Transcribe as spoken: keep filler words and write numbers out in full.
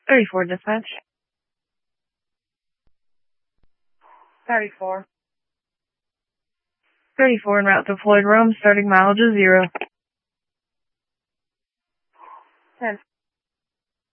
thirty-four dispatch. thirty-four. thirty-four en route to Floyd Rome, starting mileage is zero.